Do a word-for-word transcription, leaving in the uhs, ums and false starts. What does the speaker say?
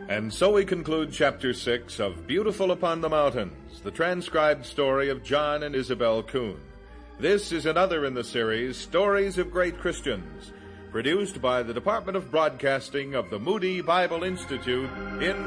And so we conclude Chapter six of Beautiful Upon the Mountains, the transcribed story of John and Isabel Kuhn. This is another in the series, Stories of Great Christians, produced by the Department of Broadcasting of the Moody Bible Institute in